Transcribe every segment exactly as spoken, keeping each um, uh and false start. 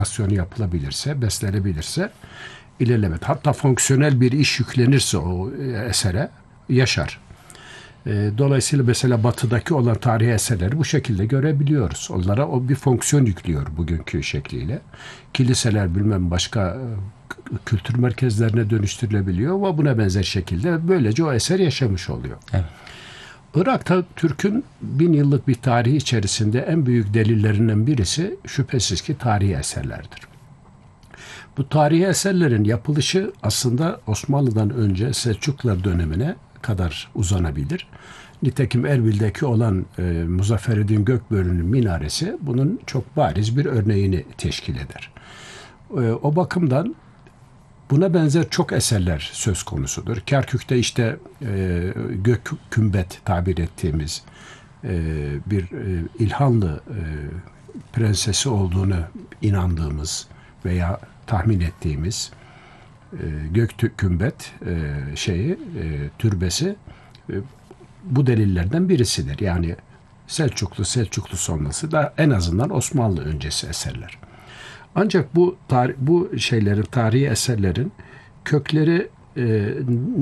yapılabilirse, beslenebilirse ilerlemet. Hatta fonksiyonel bir iş yüklenirse o esere yaşar. Dolayısıyla mesela batıdaki olan tarihi eserleri bu şekilde görebiliyoruz. Onlara o bir fonksiyon yüklüyor bugünkü şekliyle. Kiliseler bilmem başka kültür merkezlerine dönüştürülebiliyor ve buna benzer şekilde böylece o eser yaşamış oluyor. Evet. Irak'ta Türk'ün bin yıllık bir tarihi içerisinde en büyük delillerinden birisi şüphesiz ki tarihi eserlerdir. Bu tarihi eserlerin yapılışı aslında Osmanlı'dan önce Selçuklular dönemine kadar uzanabilir. Nitekim Erbil'deki olan e, Muzaffereddin Gökbörü'nün minaresi bunun çok bariz bir örneğini teşkil eder. E, o bakımdan buna benzer çok eserler söz konusudur. Kerkük'te işte e, gök kümbet tabir ettiğimiz e, bir e, İlhanlı e, prensesi olduğunu inandığımız veya tahmin ettiğimiz e, gök kümbet e, şeyi e, türbesi e, bu delillerden birisidir. Yani Selçuklu Selçuklu sonrası da en azından Osmanlı öncesi eserler. Ancak bu tarih, bu şeylerin, tarihi eserlerin kökleri e,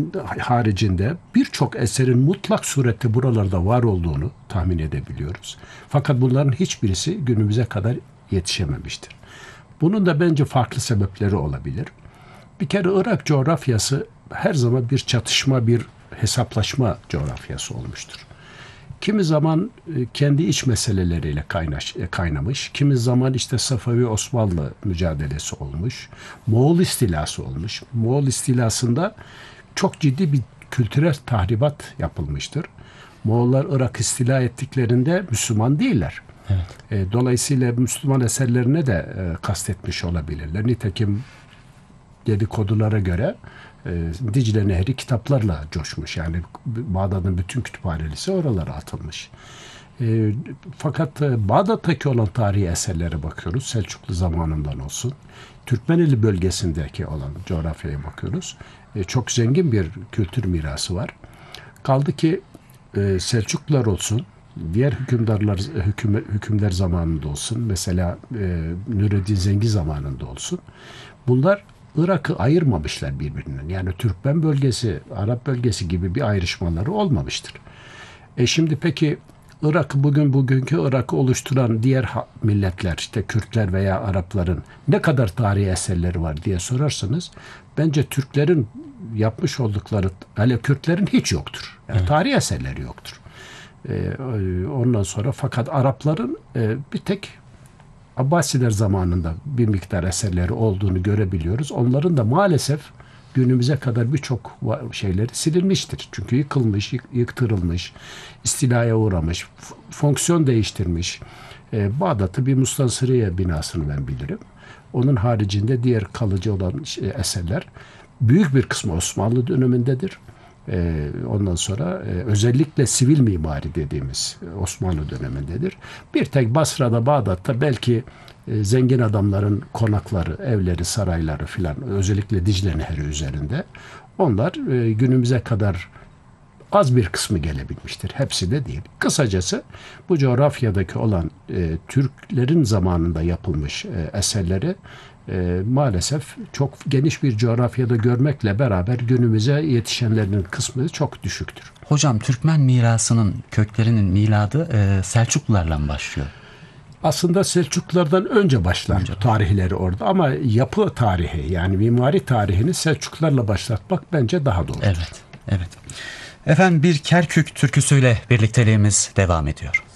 haricinde birçok eserin mutlak surette buralarda var olduğunu tahmin edebiliyoruz. Fakat bunların hiçbirisi günümüze kadar yetişememiştir. Bunun da bence farklı sebepleri olabilir. Bir kere Irak coğrafyası her zaman bir çatışma, bir hesaplaşma coğrafyası olmuştur. Kimi zaman kendi iç meseleleriyle kaynaş, kaynamış, kimi zaman işte Safavi-Osmanlı mücadelesi olmuş, Moğol istilası olmuş. Moğol istilasında çok ciddi bir kültürel tahribat yapılmıştır. Moğollar Irak istila ettiklerinde Müslüman değiller. Evet. Dolayısıyla Müslüman eserlerine de kastetmiş olabilirler. Nitekim dedikodulara göre e, Dicle Nehri kitaplarla coşmuş. Yani Bağdat'ın bütün kütüphanesi oralara atılmış. E, fakat e, Bağdat'taki olan tarihi eserlere bakıyoruz. Selçuklu zamanından olsun. Türkmeneli bölgesindeki olan coğrafyaya bakıyoruz. E, çok zengin bir kültür mirası var. Kaldı ki e, Selçuklular olsun, diğer hükümdarlar hüküm, hükümler zamanında olsun, mesela e, Nureddin Zengi zamanında olsun. Bunlar Irak'ı ayırmamışlar birbirinden. Yani Türkmen bölgesi, Arap bölgesi gibi bir ayrışmaları olmamıştır. E şimdi peki Irak'ı bugün bugünkü Irak'ı oluşturan diğer milletler, işte Kürtler veya Arapların ne kadar tarihi eserleri var diye sorarsanız bence Türklerin yapmış oldukları, hele Kürtlerin hiç yoktur. Yani tarihi eserleri yoktur. E, ondan sonra fakat Arapların e, bir tek Abbasiler zamanında bir miktar eserleri olduğunu görebiliyoruz. Onların da maalesef günümüze kadar birçok şeyleri silinmiştir. Çünkü yıkılmış, yıktırılmış, istilaya uğramış, fonksiyon değiştirmiş. Ee, Bağdat'ı bir Mustansiriye binasını ben bilirim. Onun haricinde diğer kalıcı olan eserler büyük bir kısmı Osmanlı dönemindedir. Ee, ondan sonra e, özellikle sivil mimari dediğimiz Osmanlı dönemindedir. Bir tek Basra'da, Bağdat'ta belki e, zengin adamların konakları, evleri, sarayları filan, özellikle Dicle Nehri üzerinde onlar e, günümüze kadar az bir kısmı gelebilmiştir. Hepsi de değil. Kısacası bu coğrafyadaki olan e, Türklerin zamanında yapılmış e, eserleri e, maalesef çok geniş bir coğrafyada görmekle beraber günümüze yetişenlerin kısmı çok düşüktür. Hocam, Türkmen mirasının köklerinin miladı e, Selçuklularla başlıyor. Aslında Selçuklulardan önce başlar önce. tarihleri orada ama yapı tarihi yani mimari tarihini Selçuklularla başlatmak bence daha doğrudur. Evet, evet. Efendim, bir Kerkük türküsüyle birlikteliğimiz devam ediyor.